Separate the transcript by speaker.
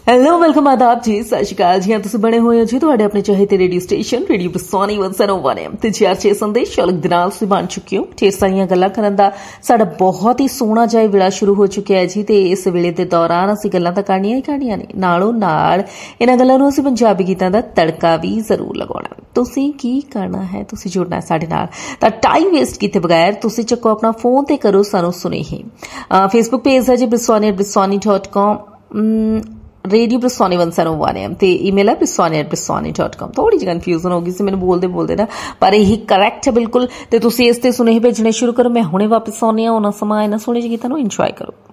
Speaker 1: Hello welcome आदाब जी सत श्री अकाल जी। तुम बने हुए हो जी तुहाडे अपने चाहते रेडियो स्टेशन रेडियो बरसानी 101 FM ते GR6 संदेश चालक दे नाल तुसीं बन चुके हो। ढेर सारियां गल्लां करन दा साडा बहुत ही सोहना जिहा वेला शुरू हो चुकिया है जी। ते इस वेले दे दौरान असीं गल्लां तां करनियां ही करनियां ने, नालों नाल इन्हां गल्लां नूं असीं पंजाबी गीतां दा तड़का भी जरूर लगाउणा। तुसीं की करना है, तुसीं जुड़ना है साडे नाल। तां टाइम वेस्ट कीते बगैर तुसीं चक्को अपना फोन ते करो सानूं सुनेहे। फेसबुक पेज है जी biswani@biswani.com, रेडियो बरसानी 101 FM ते ईमेल है biswani@biswani.com। थोड़ी जी कन्फ्यूजन होगी सी मैंने बोलते बोलते ना, पर यही करैक्ट है बिल्कुल। ते तुसीं इस ते सुनेहे भेजने शुरू करो। मैं हुणे वापस आउंदी हां, उन्हां समां इन्हां सोहणे ਜਿਹੇ गीतां नूं इंजॉय करो।